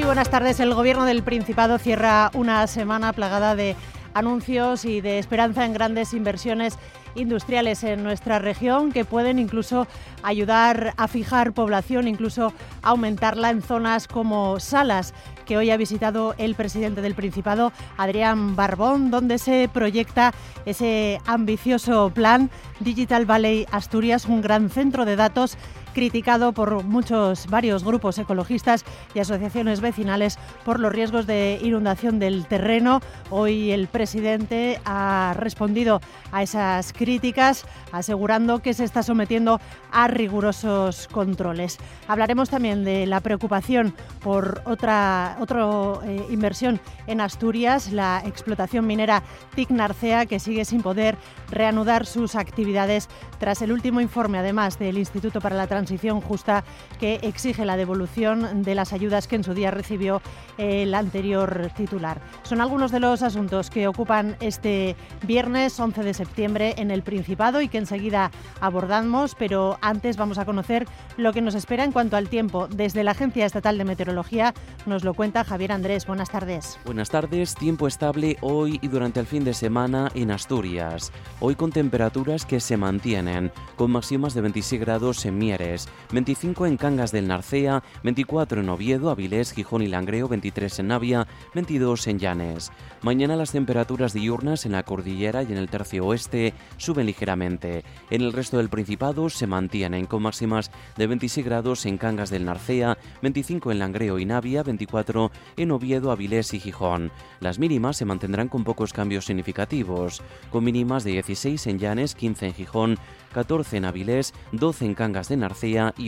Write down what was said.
Muy buenas tardes. El Gobierno del Principado cierra una semana plagada de anuncios y de esperanza en grandes inversiones industriales en nuestra región que pueden incluso ayudar a fijar población, incluso aumentarla en zonas como Salas, que hoy ha visitado el presidente del Principado, Adrián Barbón, donde se proyecta ese ambicioso plan Digital Valley Asturias, un gran centro de datos criticado por varios grupos ecologistas y asociaciones vecinales por los riesgos de inundación del terreno. Hoy el presidente ha respondido a esas críticas, asegurando que se está sometiendo a rigurosos controles. Hablaremos también de la preocupación por otra inversión en Asturias, la explotación minera Tic-Narcea, que sigue sin poder reanudar sus actividades tras el último informe, además, del Instituto para la Transición Justa, que exige la devolución de las ayudas que en su día recibió el anterior titular. Son algunos de los asuntos que ocupan este viernes 11 de septiembre en el Principado y que enseguida abordamos, pero antes vamos a conocer lo que nos espera en cuanto al tiempo. Desde la Agencia Estatal de Meteorología nos lo cuenta Javier Andrés. Buenas tardes. Buenas tardes. Tiempo estable hoy y durante el fin de semana en Asturias. Hoy con temperaturas que se mantienen, con máximas de 26 grados en Mieres, 25 en Cangas del Narcea, 24 en Oviedo, Avilés, Gijón y Langreo, 23 en Navia, 22 en Llanes. Mañana las temperaturas diurnas en la cordillera y en el tercio oeste suben ligeramente. En el resto del Principado se mantienen con máximas de 26 grados en Cangas del Narcea, 25 en Langreo y Navia, 24 en Oviedo, Avilés y Gijón. Las mínimas se mantendrán con pocos cambios significativos, con mínimas de 16 en Llanes, 15 en Gijón, 14 en Avilés, 12 en Cangas de Narcea y